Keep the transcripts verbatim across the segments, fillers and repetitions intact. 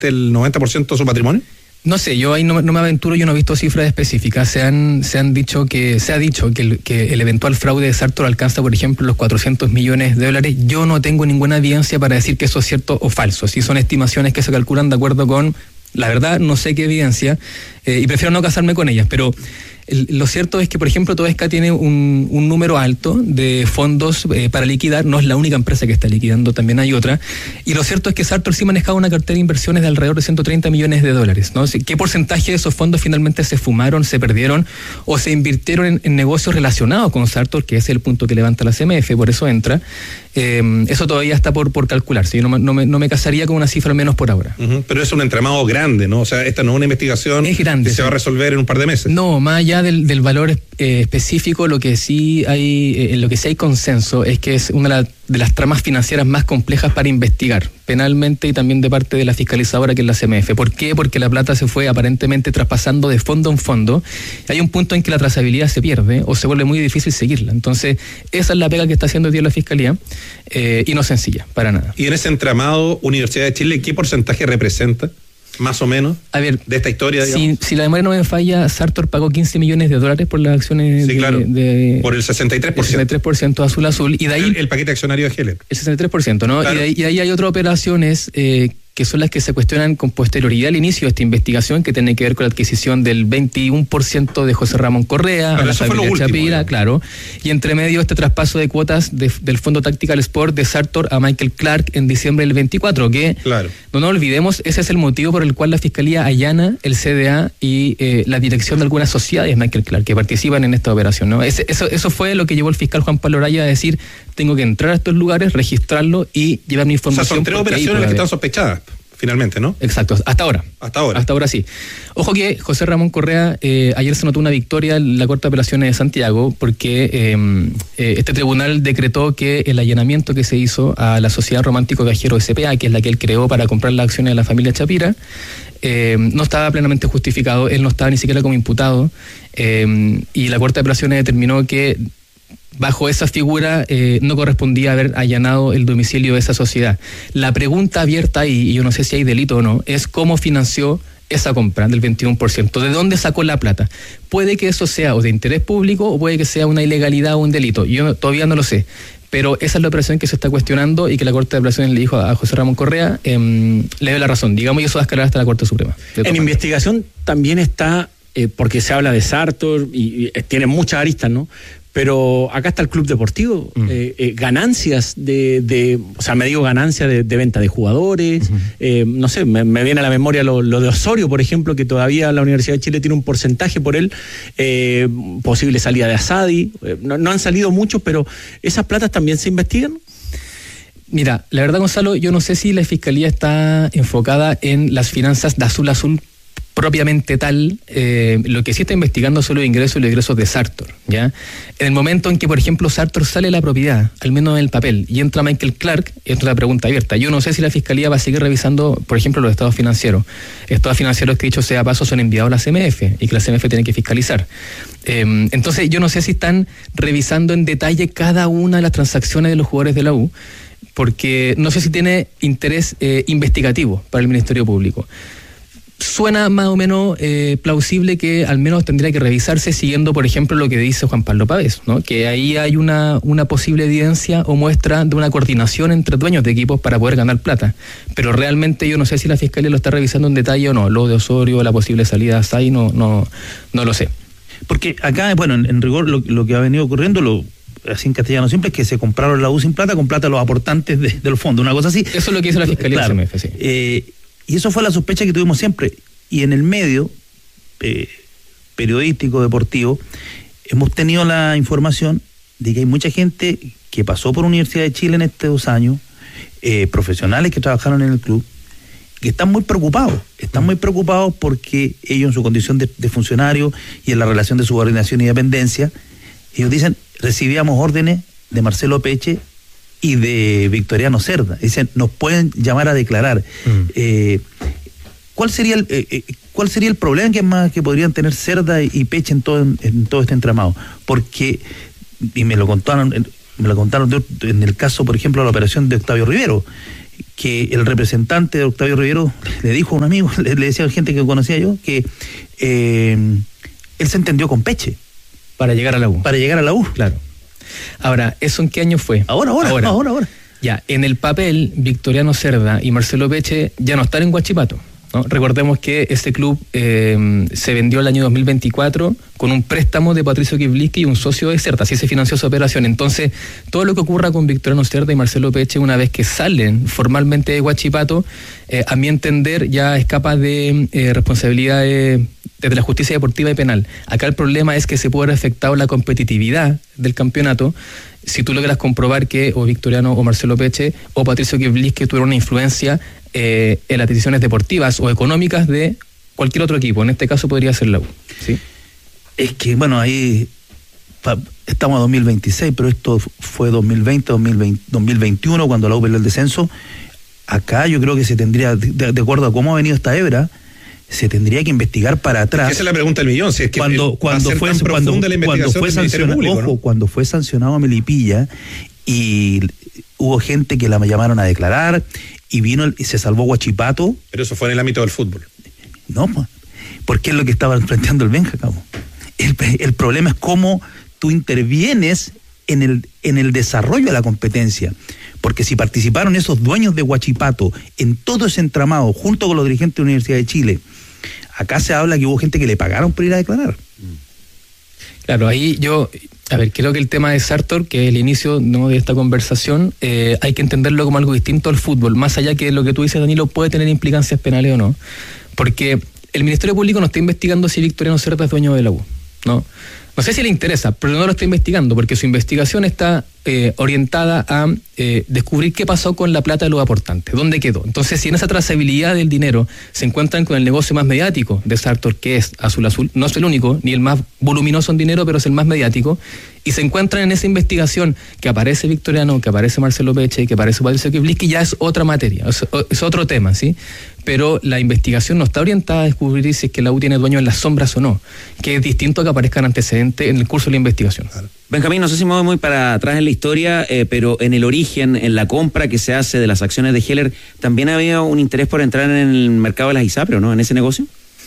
el noventa por ciento de su patrimonio? No sé, yo ahí no, no me aventuro, yo no he visto cifras específicas. Se han, se han dicho que, se ha dicho que el, que el eventual fraude de Sartor alcanza, por ejemplo, los cuatrocientos millones de dólares. Yo no tengo ninguna evidencia para decir que eso es cierto o falso. Si son estimaciones que se calculan de acuerdo con, la verdad, no sé qué evidencia, eh, y prefiero no casarme con ellas, pero el, lo cierto es que, por ejemplo, Toesca tiene un, un número alto de fondos eh, para liquidar. No es la única empresa que está liquidando, también hay otra. Y lo cierto es que Sartor sí manejaba una cartera de inversiones de alrededor de ciento treinta millones de dólares, ¿no? ¿Qué porcentaje de esos fondos finalmente se fumaron, se perdieron o se invirtieron en, en negocios relacionados con Sartor, que es el punto que levanta la C M F, por eso entra? Eh, eso todavía está por, por calcularse. Yo no, no, me, no me casaría con una cifra al menos por ahora. Uh-huh. Pero es un entramado grande, ¿no? O sea, esta no es una investigación es grande, que sí. se va a resolver en un par de meses. No, más allá del, del valor eh, específico, lo que sí hay, eh, en lo que sí hay consenso es que es una de, la, de las tramas financieras más complejas para investigar penalmente y también de parte de la fiscalizadora, que es la C M F. ¿Por qué? Porque la plata se fue aparentemente traspasando de fondo en fondo. Hay un punto en que la trazabilidad se pierde o se vuelve muy difícil seguirla. Entonces, esa es la pega que está haciendo hoy día la Fiscalía, eh, y no sencilla, para nada. Y en ese entramado, Universidad de Chile, ¿qué porcentaje representa? Más o menos, a ver, de esta historia, si, si la memoria no me falla, Sartor pagó quince millones de dólares por las acciones sí, de, claro, de, por el sesenta y tres por ciento. sesenta y tres por ciento Azul Azul, y de ahí el, el paquete accionario de Heller. El sesenta y tres por ciento, ¿no? Claro. Y, de ahí, y de ahí hay otras operaciones eh, que son las que se cuestionan con posterioridad al inicio de esta investigación, que tiene que ver con la adquisición del veintiuno por ciento de José Ramón Correa, claro, a la familia Chapira, claro, y entre medio este traspaso de cuotas de, del Fondo Tactical Sport de Sartor a Michael Clark en diciembre del veinticuatro, que claro. no nos olvidemos, ese es el motivo por el cual la Fiscalía allana el C D A y eh, la dirección de algunas sociedades Michael Clark que participan en esta operación, ¿no? Ese, eso, eso fue lo que llevó el fiscal Juan Pablo Araya a decir: tengo que entrar a estos lugares, registrarlo y llevar mi información. O sea, son tres operaciones las que están sospechadas, finalmente, ¿no? Exacto, hasta ahora. Hasta ahora. Hasta ahora sí. Ojo que José Ramón Correa, eh, ayer se notó una victoria en la Corte de Apelaciones de Santiago, porque eh, eh, este tribunal decretó que el allanamiento que se hizo a la Sociedad Romántico Viajero S P A, que es la que él creó para comprar las acciones de la familia Chapira, eh, no estaba plenamente justificado. Él no estaba ni siquiera como imputado, eh, y la Corte de Apelaciones determinó que bajo esa figura eh, no correspondía haber allanado el domicilio de esa sociedad. La pregunta abierta ahí, y yo no sé si hay delito o no, es cómo financió esa compra del veintiuno por ciento. ¿De dónde sacó la plata? Puede que eso sea o de interés público o puede que sea una ilegalidad o un delito. Yo no, todavía no lo sé. Pero esa es la operación que se está cuestionando y que la Corte de Apelaciones le dijo a José Ramón Correa, eh, le dio la razón. Digamos, y eso va a escalar hasta la Corte Suprema. En investigación también está, eh, porque se habla de Sartor y, y tiene muchas aristas, ¿no? Pero acá está el club deportivo, mm. eh, eh, ganancias de, de, o sea, me digo ganancias de, de venta de jugadores, uh-huh. eh, no sé, me, me viene a la memoria lo, lo de Osorio, por ejemplo, que todavía la Universidad de Chile tiene un porcentaje por él, eh, posible salida de Asadi, eh, no, no han salido muchos, pero ¿esas platas también se investigan? Mira, la verdad, Gonzalo, yo no sé si la Fiscalía está enfocada en las finanzas de Azul Azul propiamente tal. Eh, lo que sí está investigando son los ingresos y los egresos de Sartor, ¿ya? En el momento en que, por ejemplo, Sartor sale de la propiedad, al menos en el papel, y entra Michael Clark, es otra pregunta abierta. Yo no sé si la Fiscalía va a seguir revisando, por ejemplo, los estados financieros. Estados financieros que, dicho sea paso, son enviados a la C M F y que la C M F tiene que fiscalizar. Eh, entonces, yo no sé si están revisando en detalle cada una de las transacciones de los jugadores de la U, porque no sé si tiene interés eh, investigativo para el Ministerio Público. Suena más o menos eh, plausible que al menos tendría que revisarse siguiendo, por ejemplo, lo que dice Juan Pablo Pavés, ¿no? Que ahí hay una, una posible evidencia o muestra de una coordinación entre dueños de equipos para poder ganar plata. Pero realmente yo no sé si la Fiscalía lo está revisando en detalle o no. Lo de Osorio, la posible salida de Asai, no, no, no lo sé. Porque acá, bueno, en, en rigor lo, lo que ha venido ocurriendo, lo así en castellano simple, es que se compraron la U sin plata, con plata los aportantes de, del fondo, una cosa así. Eso es lo que hizo la Fiscalía, claro, de la C M F, sí. Eh, Y eso fue la sospecha que tuvimos siempre. Y en el medio eh, periodístico, deportivo, hemos tenido la información de que hay mucha gente que pasó por Universidad de Chile en estos dos años, eh, profesionales que trabajaron en el club, que están muy preocupados. Están muy preocupados porque ellos, en su condición de, de funcionario y en la relación de subordinación y dependencia, ellos dicen: recibíamos órdenes de Marcelo Peche y de Victoriano Cerda. Dicen, nos pueden llamar a declarar. Mm. Eh, ¿cuál sería el eh, cuál sería el problema que más que podrían tener Cerda y Peche en todo en, en todo este entramado? Porque, y me lo contaron me lo contaron de, en el caso, por ejemplo, de la operación de Octavio Rivero, que el representante de Octavio Rivero le dijo a un amigo, le, le decía a gente que conocía yo, que eh, él se entendió con Peche. Para llegar a la U. Para llegar a la U. Claro. Ahora, ¿eso en qué año fue? Ahora, ahora, ahora, ahora. ahora. Ya, en el papel, Victoriano Cerda y Marcelo Peche ya no están en Huachipato, ¿no? Recordemos que este club eh, se vendió el año dos mil veinticuatro con un préstamo de Patricio Kivliski y un socio de Cerda, así se financió esa operación. Entonces, todo lo que ocurra con Victoriano Cerda y Marcelo Peche una vez que salen formalmente de Huachipato, eh, a mi entender ya escapa de eh, responsabilidad de, desde la justicia deportiva y penal. Acá el problema es que se puede haber afectado la competitividad del campeonato si tú logras comprobar que o Victoriano o Marcelo Peche o Patricio Kivliski tuvieron una influencia eh, en las decisiones deportivas o económicas de cualquier otro equipo. En este caso podría ser la U, ¿sí? Es que, bueno, ahí pa, estamos a dos mil veintiséis, pero esto fue dos mil veinte, dos mil veinte, dos mil veintiuno, cuando la U perdió el descenso. Acá yo creo que se tendría, de, de acuerdo a cómo ha venido esta hebra, se tendría que investigar para atrás. Esa es la pregunta del millón, si es que cuando, cuando fue cuando, cuando fue sancionado, público, ojo, ¿no? Cuando fue sancionado a Melipilla y hubo gente que la llamaron a declarar y vino el, y se salvó Huachipato. Pero eso fue en el ámbito del fútbol. No, porque es lo que estaba planteando el Benja, cabo. El, el problema es cómo tú intervienes en el, en el desarrollo de la competencia. Porque si participaron esos dueños de Huachipato en todo ese entramado, junto con los dirigentes de la Universidad de Chile, acá se habla que hubo gente que le pagaron por ir a declarar. Claro, ahí yo, a ver, creo que el tema de Sartor, que es el inicio, ¿no?, de esta conversación, eh, hay que entenderlo como algo distinto al fútbol, más allá que lo que tú dices, Danilo, puede tener implicancias penales o no, porque el Ministerio Público no está investigando si Victoriano Cerda es dueño de la U, ¿no? No sé si le interesa, pero no lo está investigando, porque su investigación está eh, orientada a eh, descubrir qué pasó con la plata de los aportantes, dónde quedó. Entonces, si en esa trazabilidad del dinero se encuentran con el negocio más mediático de Sartor, que es Azul Azul, no es el único, ni el más voluminoso en dinero, pero es el más mediático, y se encuentran en esa investigación que aparece Victoriano, que aparece Marcelo Peche, que aparece Patricio Kivliski, ya es otra materia, es, es otro tema, ¿sí? Pero la investigación no está orientada a descubrir si es que la U tiene dueño en las sombras o no, que es distinto a que aparezcan antecedentes en el curso de la investigación. Claro. Benjamín, no sé si me voy muy para atrás en la historia, eh, pero en el origen, en la compra que se hace de las acciones de Heller, ¿también había un interés por entrar en el mercado de las ISAPRE, ¿no? En ese negocio.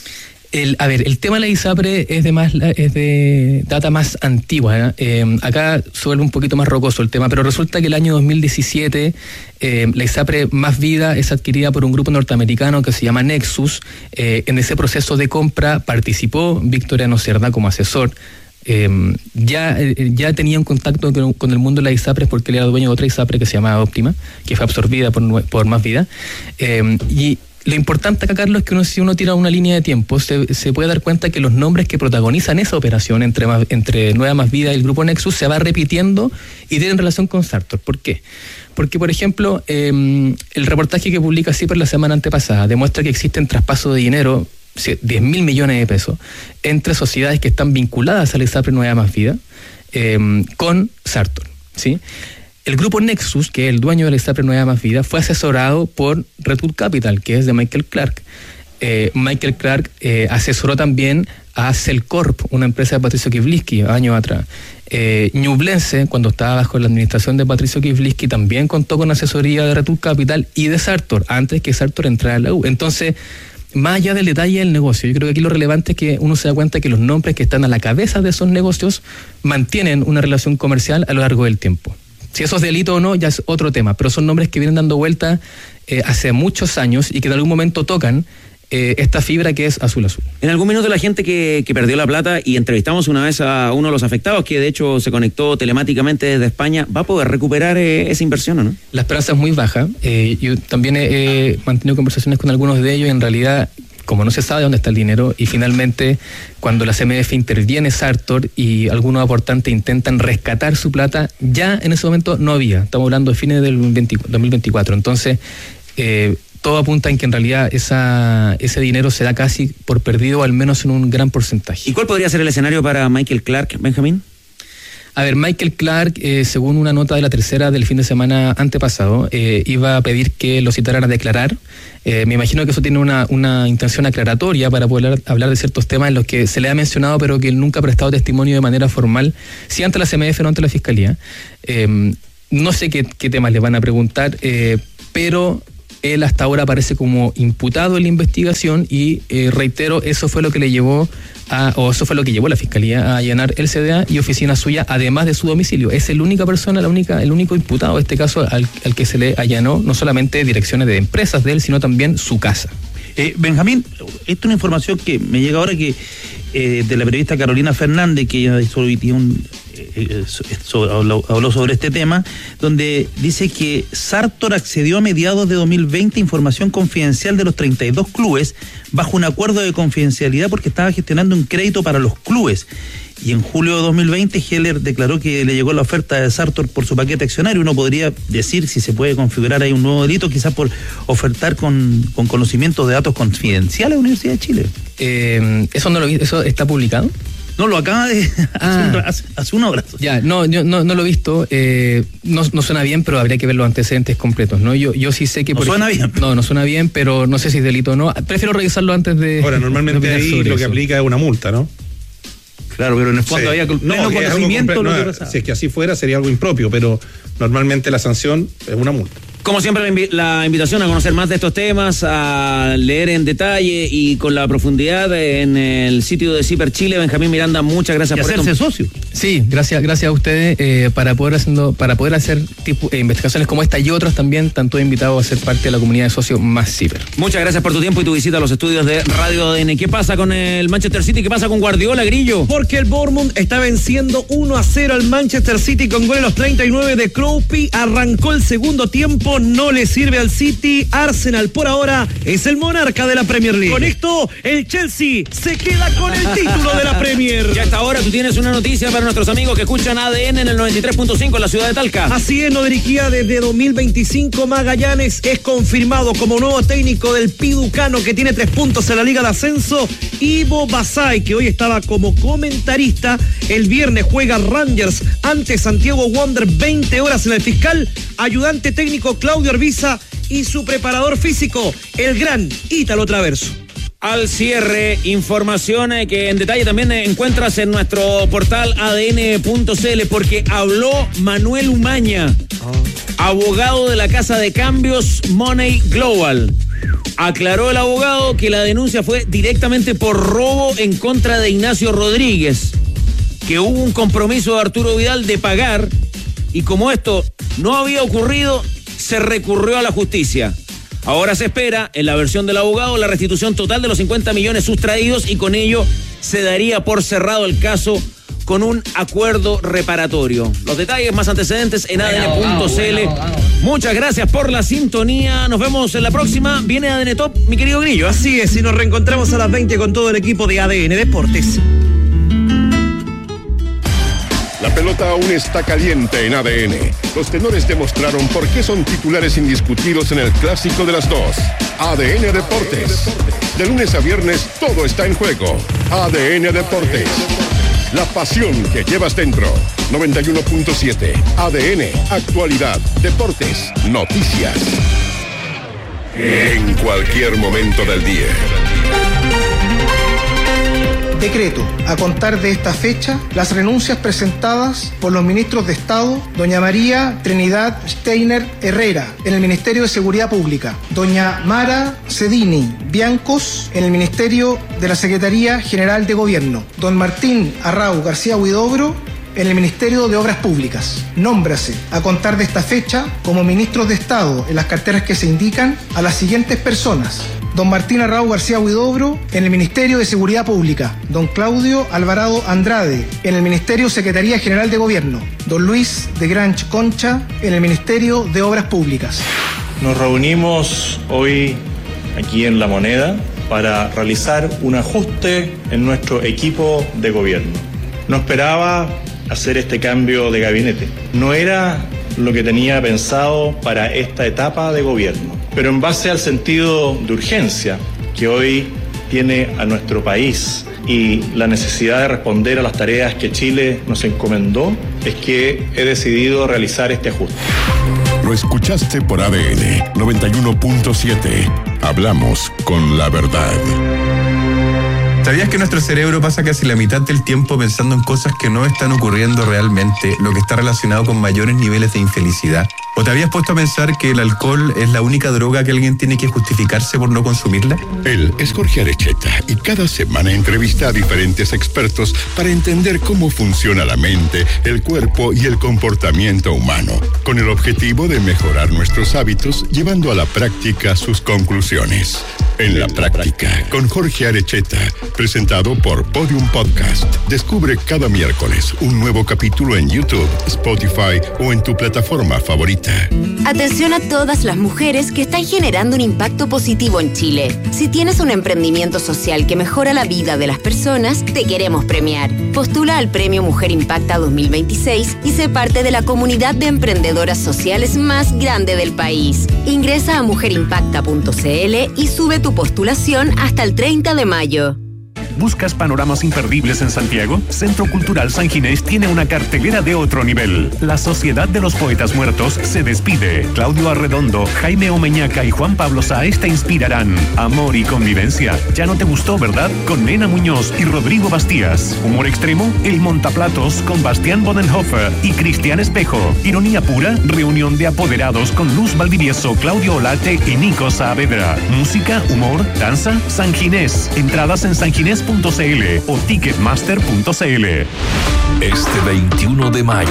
El, a ver, el tema de la ISAPRE es de más es de data más antigua, ¿eh? Eh, acá se vuelve un poquito más rocoso el tema, pero resulta que el año dos mil diecisiete eh, la ISAPRE Más Vida es adquirida por un grupo norteamericano que se llama Nexus. Eh, en ese proceso de compra participó Victoriano Cerda como asesor. Eh, ya, eh, ya tenía un contacto con, con el mundo de la ISAPRE porque él era dueño de otra ISAPRE que se llamaba Óptima, que fue absorbida por, por Más Vida. Eh, y lo importante acá, Carlos, es que uno, si uno tira una línea de tiempo, se, se puede dar cuenta que los nombres que protagonizan esa operación entre, más, entre Nueva Más Vida y el Grupo Nexus se va repitiendo y tienen relación con Sartor. ¿Por qué? Porque, por ejemplo, eh, el reportaje que publica CIPER la semana antepasada demuestra que existen traspasos de dinero, diez mil millones de pesos, entre sociedades que están vinculadas a la ISAPRE Nueva Más Vida eh, con Sartor, ¿sí? El grupo Nexus, que es el dueño de la ISAPRE Nueva Más Vida, fue asesorado por Redwood Capital, que es de Michael Clark. Eh, Michael Clark eh, asesoró también a Celcorp, una empresa de Patricio Kivliski, años atrás. Eh, Ñublense, cuando estaba bajo la administración de Patricio Kivliski, también contó con asesoría de Redwood Capital y de Sartor, antes que Sartor entrara a la U. Entonces, más allá del detalle del negocio, yo creo que aquí lo relevante es que uno se da cuenta que los nombres que están a la cabeza de esos negocios mantienen una relación comercial a lo largo del tiempo. Si eso es delito o no, ya es otro tema, pero son nombres que vienen dando vuelta eh, hace muchos años y que en algún momento tocan eh, esta fibra que es Azul Azul. En algún minuto la gente que, que perdió la plata, y entrevistamos una vez a uno de los afectados, que de hecho se conectó telemáticamente desde España, ¿va a poder recuperar eh, esa inversión o no? La esperanza es muy baja. Eh, yo también he, he mantenido conversaciones con algunos de ellos y en realidad, como no se sabe dónde está el dinero, y finalmente cuando la C M F interviene Sartor y algunos aportantes intentan rescatar su plata, ya en ese momento no había. Estamos hablando de fines del dos mil veinticuatro. Entonces, eh, todo apunta en que en realidad esa, ese dinero se da casi por perdido, al menos en un gran porcentaje. ¿Y cuál podría ser el escenario para Michael Clark, Benjamín? A ver, Michael Clark, eh, según una nota de la tercera del fin de semana antepasado, eh, iba a pedir que lo citaran a declarar. Eh, me imagino que eso tiene una, una intención aclaratoria para poder hablar de ciertos temas en los que se le ha mencionado, pero que él nunca ha prestado testimonio de manera formal, si ante la C M F o no ante la Fiscalía. Eh, no sé qué, qué temas le van a preguntar, eh, pero él hasta ahora aparece como imputado en la investigación y eh, reitero, eso fue lo que le llevó a, o eso fue lo que llevó a la Fiscalía a allanar el C D A y oficina suya, además de su domicilio. Es la única persona, la única, el único imputado en este caso al, al que se le allanó no solamente direcciones de empresas de él, sino también su casa. Eh, Benjamín, esta es una información que me llega ahora que eh, de la periodista Carolina Fernández, que ella hizo un, eh, so, habló, habló sobre este tema, donde dice que Sartor accedió a mediados de dos mil veinte a información confidencial de los treinta y dos clubes bajo un acuerdo de confidencialidad porque estaba gestionando un crédito para los clubes. Y en julio de dos mil veinte, Heller declaró que le llegó la oferta de Sartor por su paquete accionario. Uno podría decir si se puede configurar ahí un nuevo delito, quizás por ofertar con, con conocimiento de datos confidenciales a la Universidad de Chile. Eh, ¿Eso no lo vi, eso está publicado? No, lo acaba de ah, hace, hace, hace una hora. Ya, no, yo no, no lo he visto. Eh, no, no suena bien, pero habría que ver los antecedentes completos, ¿no? Yo, yo sí sé que... No por suena ejemplo, bien. No, no suena bien, pero no sé si es delito o no. Prefiero revisarlo antes de... Ahora, normalmente de ahí lo eso. que aplica es una multa, ¿no? Claro, pero en el fondo Sí. había no, pleno que es algo conocimiento compre- lo no, que pasaba. Si es que así fuera sería algo impropio, pero normalmente la sanción es una multa. Como siempre, la, invi- la invitación a conocer más de estos temas, a leer en detalle y con la profundidad en el sitio de Ciper Chile. Benjamín Miranda, muchas gracias Y por hacerse esto. socio. Sí, gracias, gracias a ustedes eh, para poder haciendo, para poder hacer tipo, eh, investigaciones como esta y otras también, tanto invitados a ser parte de la comunidad de socios más Ciper. Muchas gracias por tu tiempo y tu visita a los estudios de Radio A D N. ¿Qué pasa con el Manchester City? ¿Qué pasa con Guardiola, Grillo? Porque el Bournemouth está venciendo uno a cero al Manchester City con gol en los treinta y nueve de Crowpy. Arrancó el segundo tiempo, no le sirve al City. Arsenal por ahora es el monarca de la Premier League. Con esto, el Chelsea se queda con el título de la Premier. Ya hasta ahora tú tienes una noticia para nuestros amigos que escuchan A D N en el noventa y tres punto cinco en la ciudad de Talca. Así es, no dirigía desde dos mil veinticinco. Magallanes es confirmado como nuevo técnico del Piducano, que tiene tres puntos en la Liga de Ascenso. Ivo Basay, que hoy estaba como comentarista. El viernes juega Rangers ante Santiago Wander, veinte horas en el Fiscal. Ayudante técnico Claudio Arbiza y su preparador físico, el gran Ítalo Traverso. Al cierre, información eh, que en detalle también eh, encuentras en nuestro portal A D N punto C L, porque habló Manuel Umaña, abogado de la casa de cambios Money Global. Aclaró el abogado que la denuncia fue directamente por robo en contra de Ignacio Rodríguez, que hubo un compromiso de Arturo Vidal de pagar, y como esto no había ocurrido, se recurrió a la justicia. Ahora se espera, en la versión del abogado, la restitución total de los cincuenta millones sustraídos, y con ello se daría por cerrado el caso con un acuerdo reparatorio. Los detalles, más antecedentes en A D N punto C L. Muchas gracias por la sintonía. Nos vemos en la próxima. Viene A D N Top, mi querido Grillo. Así es, y nos reencontramos a las veinte con todo el equipo de A D N Deportes. La pelota aún está caliente en A D N. Los tenores demostraron por qué son titulares indiscutidos en el clásico de las dos. A D N Deportes. De lunes a viernes todo está en juego. A D N Deportes. La pasión que llevas dentro. noventa y uno punto siete. A D N. Actualidad. Deportes. Noticias. En cualquier momento del día. Decreto. A contar de esta fecha, las renuncias presentadas por los ministros de Estado, doña María Trinidad Steiner Herrera, en el Ministerio de Seguridad Pública, doña Mara Cedini Biancos, en el Ministerio de la Secretaría General de Gobierno, don Martín Arrau García Huidobro, en el Ministerio de Obras Públicas. Nómbrase, a contar de esta fecha, como ministros de Estado en las carteras que se indican, a las siguientes personas: don Martín Arrau García Huidobro, en el Ministerio de Seguridad Pública; don Claudio Alvarado Andrade, en el Ministerio Secretaría General de Gobierno; don Luis de Granch Concha, en el Ministerio de Obras Públicas. Nos reunimos hoy aquí en La Moneda para realizar un ajuste en nuestro equipo de gobierno. No esperaba hacer este cambio de gabinete. No era lo que tenía pensado para esta etapa de gobierno. Pero en base al sentido de urgencia que hoy tiene a nuestro país y la necesidad de responder a las tareas que Chile nos encomendó, es que he decidido realizar este ajuste. Lo escuchaste por A D N noventa y uno punto siete. Hablamos con la verdad. ¿Sabías que nuestro cerebro pasa casi la mitad del tiempo pensando en cosas que no están ocurriendo realmente, lo que está relacionado con mayores niveles de infelicidad? ¿O te habías puesto a pensar que el alcohol es la única droga que alguien tiene que justificarse por no consumirla? Él es Jorge Arecheta y cada semana entrevista a diferentes expertos para entender cómo funciona la mente, el cuerpo y el comportamiento humano, con el objetivo de mejorar nuestros hábitos, llevando a la práctica sus conclusiones. En la práctica, con Jorge Arecheta, presentado por Podium Podcast. Descubre cada miércoles un nuevo capítulo en YouTube, Spotify o en tu plataforma favorita. Atención a todas las mujeres que están generando un impacto positivo en Chile. Si tienes un emprendimiento social que mejora la vida de las personas, te queremos premiar. Postula al Premio Mujer Impacta dos mil veintiséis y sé parte de la comunidad de emprendedoras sociales más grande del país. Ingresa a mujer impacta punto c l y sube tu postulación hasta el treinta de mayo. ¿Buscas panoramas imperdibles en Santiago? Centro Cultural San Ginés tiene una cartelera de otro nivel. La Sociedad de los Poetas Muertos se despide. Claudio Arredondo, Jaime Omeñaca y Juan Pablo Sáez te inspirarán. Amor y convivencia. ¿Ya no te gustó, verdad? Con Nena Muñoz y Rodrigo Bastías. Humor extremo, El Montaplatos con Bastián Bodenhofer y Cristian Espejo. Ironía pura, reunión de apoderados con Luz Valdivieso, Claudio Olate y Nico Saavedra. Música, humor, danza, San Ginés. Entradas en sanginés punto c l o ticketmaster punto c l. Este veintiuno de mayo,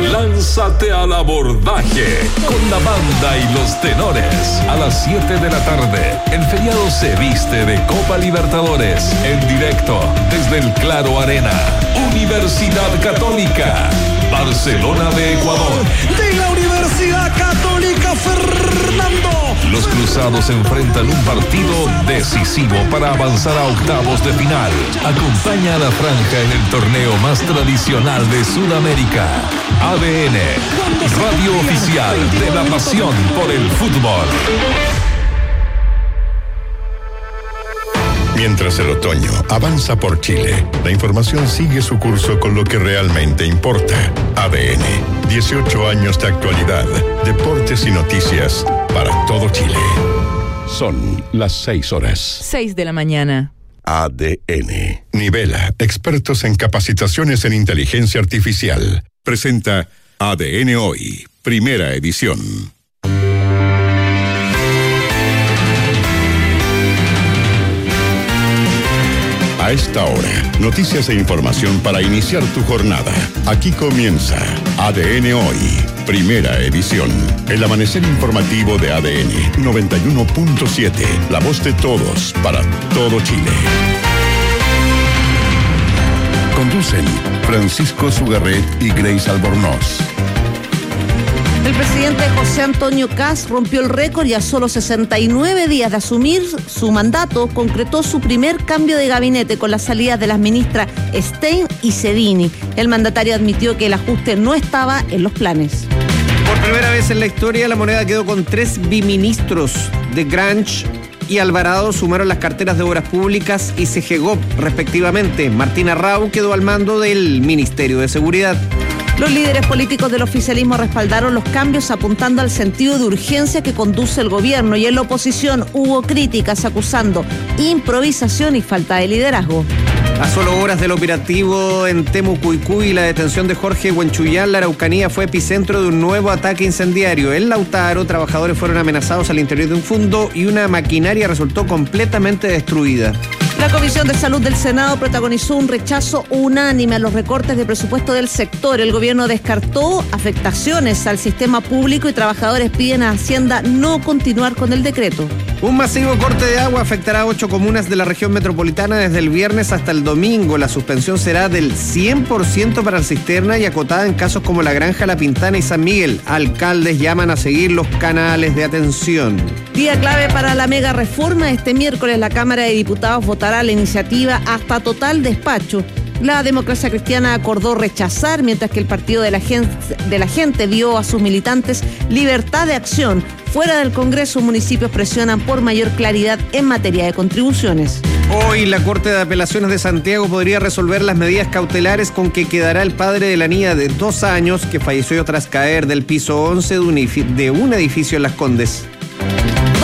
lánzate al abordaje con la banda y los tenores. A las siete de la tarde, el feriado se viste de Copa Libertadores en directo desde el Claro Arena. Universidad Católica, Barcelona de Ecuador. De la Universidad Católica, Fernando. Los cruzados enfrentan un partido decisivo para avanzar a octavos de final. Acompaña a la franja en el torneo más tradicional de Sudamérica. A D N, radio oficial de la pasión por el fútbol. Mientras el otoño avanza por Chile, la información sigue su curso con lo que realmente importa. A D N, dieciocho años de actualidad, deportes y noticias para todo Chile. Son las seis horas. seis de la mañana. A D N. Nivela, expertos en capacitaciones en inteligencia artificial. Presenta A D N Hoy, primera edición. A esta hora, noticias e información para iniciar tu jornada. Aquí comienza A D N Hoy, primera edición. El amanecer informativo de A D N noventa y uno punto siete. La voz de todos para todo Chile. Conducen Francisco Sugarret y Grace Albornoz. El presidente José Antonio Kast rompió el récord y a solo sesenta y nueve días de asumir su mandato concretó su primer cambio de gabinete con la salida de las ministras Stein y Cedini. El mandatario admitió que el ajuste no estaba en los planes. Por primera vez en la historia, La Moneda quedó con tres biministros. De Grange y Alvarado sumaron las carteras de Obras Públicas y Segegop, respectivamente. Martina Rau quedó al mando del Ministerio de Seguridad. Los líderes políticos del oficialismo respaldaron los cambios apuntando al sentido de urgencia que conduce el gobierno y en la oposición hubo críticas acusando improvisación y falta de liderazgo. A solo horas del operativo en Temucuicú y la detención de Jorge Huenchuyán, la Araucanía fue epicentro de un nuevo ataque incendiario. En Lautaro, trabajadores fueron amenazados al interior de un fundo y una maquinaria resultó completamente destruida. La Comisión de Salud del Senado protagonizó un rechazo unánime a los recortes de presupuesto del sector. El gobierno descartó afectaciones al sistema público y trabajadores piden a Hacienda no continuar con el decreto. Un masivo corte de agua afectará a ocho comunas de la región metropolitana desde el viernes hasta el domingo. La suspensión será del cien por ciento para la cisterna y acotada en casos como La Granja, La Pintana y San Miguel. Alcaldes llaman a seguir los canales de atención. Día clave para la mega reforma. Este miércoles la Cámara de Diputados votará la iniciativa hasta total despacho. La Democracia Cristiana acordó rechazar, mientras que el Partido de la Gente, de la Gente vio a sus militantes libertad de acción. Fuera del Congreso, municipios presionan por mayor claridad en materia de contribuciones. Hoy la Corte de Apelaciones de Santiago podría resolver las medidas cautelares con que quedará el padre de la niña de dos años que falleció tras caer del piso once de un edificio en Las Condes.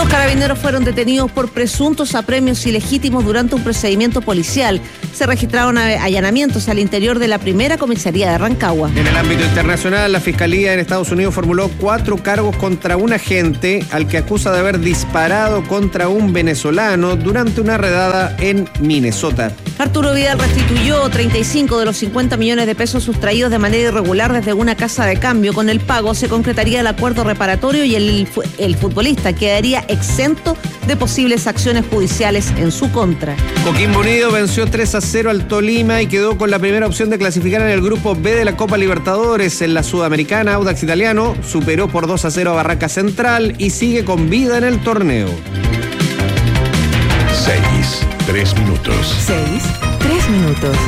Dos carabineros fueron detenidos por presuntos apremios ilegítimos durante un procedimiento policial. Se registraron allanamientos al interior de la primera comisaría de Rancagua. En el ámbito internacional, la Fiscalía en Estados Unidos formuló cuatro cargos contra un agente al que acusa de haber disparado contra un venezolano durante una redada en Minnesota. Arturo Vidal restituyó treinta y cinco de los cincuenta millones de pesos sustraídos de manera irregular desde una casa de cambio. Con el pago se concretaría el acuerdo reparatorio y el, el futbolista quedaría exento de posibles acciones judiciales en su contra. Coquimbo Unido venció tres a cero al Tolima y quedó con la primera opción de clasificar en el grupo B de la Copa Libertadores. En la Sudamericana, Audax Italiano superó por dos a cero a Barraca Central y sigue con vida en el torneo. Seis, tres minutos. Seis, tres minutos.